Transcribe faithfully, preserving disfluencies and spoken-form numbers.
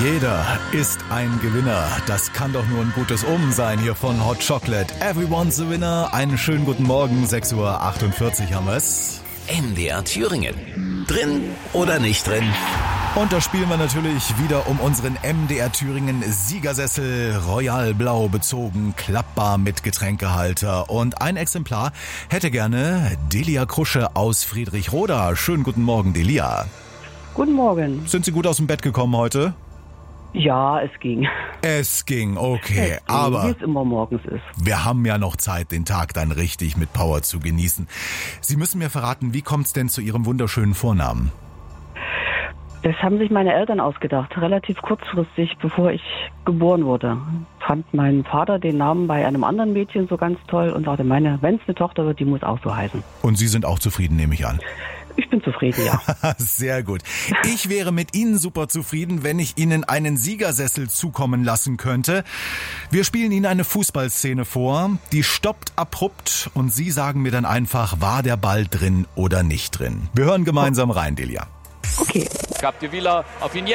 Jeder ist ein Gewinner. Das kann doch nur ein gutes Omen sein hier von Hot Chocolate. Everyone's a winner. Einen schönen guten Morgen. sechs Uhr achtundvierzig haben wir es. M D R Thüringen. Drin oder nicht drin? Und da spielen wir natürlich wieder um unseren M D R Thüringen Siegersessel, Royal Blau bezogen, klappbar mit Getränkehalter. Und ein Exemplar hätte gerne Delia Krusche aus Friedrichroda. Schönen guten Morgen, Delia. Guten Morgen. Sind Sie gut aus dem Bett gekommen heute? Ja, es ging. Es ging, okay. Es ging, Aber wie es immer morgens ist. wir haben ja noch Zeit, den Tag dann richtig mit Power zu genießen. Sie müssen mir verraten, wie kommt's denn zu Ihrem wunderschönen Vornamen? Das haben sich meine Eltern ausgedacht, relativ kurzfristig, bevor ich geboren wurde. Fand mein Vater den Namen bei einem anderen Mädchen so ganz toll und sagte, meine, wenn es eine Tochter wird, die muss auch so heißen. Und Sie sind auch zufrieden, nehme ich an. Ich bin zufrieden, ja. Sehr gut. Ich wäre mit Ihnen super zufrieden, wenn ich Ihnen einen Siegersessel zukommen lassen könnte. Wir spielen Ihnen eine Fußballszene vor, die stoppt abrupt und Sie sagen mir dann einfach, war der Ball drin oder nicht drin. Wir hören gemeinsam rein, Delia. Okay. Capdevila auf ihn jetzt.